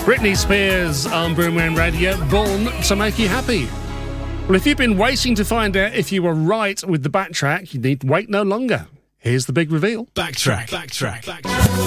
Britney Spears on Boom Radio, born to make you happy. Well, if you've been waiting to find out if you were right with the backtrack, you need wait no longer. Here's the big reveal. Backtrack.